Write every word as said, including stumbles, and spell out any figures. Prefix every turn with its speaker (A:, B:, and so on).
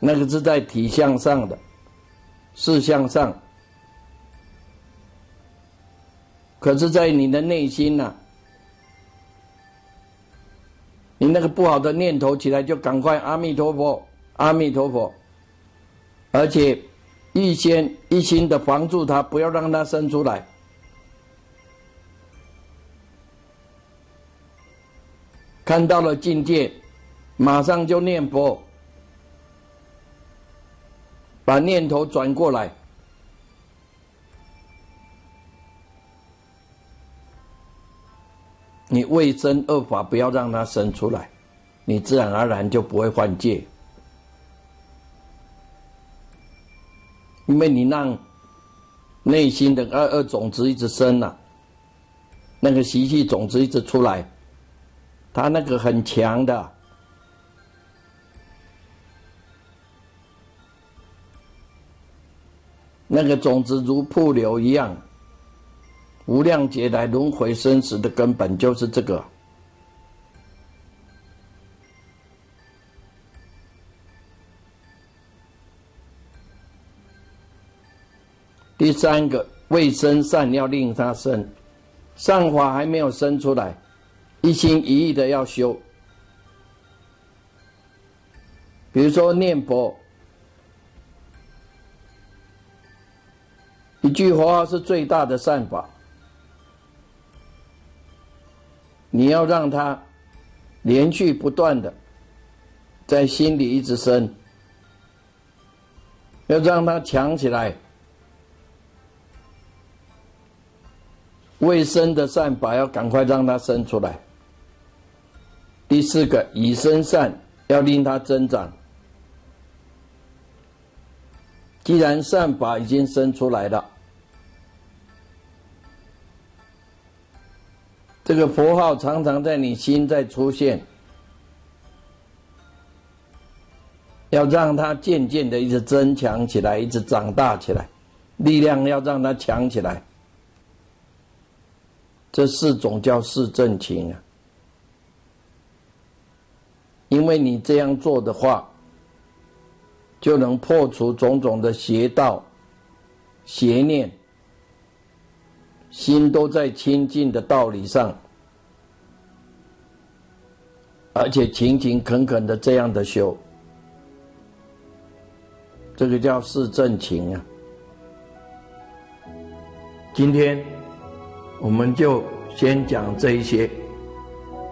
A: 那个是在体相上的事相上，可是在你的内心呐、啊，你那个不好的念头起来，就赶快阿弥陀佛，阿弥陀佛，而且预先一心的防住它，不要让它生出来。看到了境界，马上就念佛，把念头转过来。你未生恶法，不要让它生出来，你自然而然就不会犯戒。因为你让内心的恶恶种子一直生啊，那个习气种子一直出来，它那个很强的，那个种子如瀑流一样，无量劫来轮回生死的根本就是这个。第三个，未生善要令它生，善法还没有生出来，一心一意的要修。比如说念佛，一句佛号是最大的善法，你要让它连续不断的在心里一直生，要让它强起来。未生的善法要赶快让它生出来。第四个，已生善要令它增长。既然善法已经生出来了，这个佛号常常在你心在出现，要让它渐渐的一直增强起来，一直长大起来，力量要让它强起来。这四种叫四正勤啊，因为你这样做的话，就能破除种种的邪道、邪念，心都在清净的道理上，而且勤勤恳恳的这样的修，这个叫四正勤啊。今天我们就先讲这一些。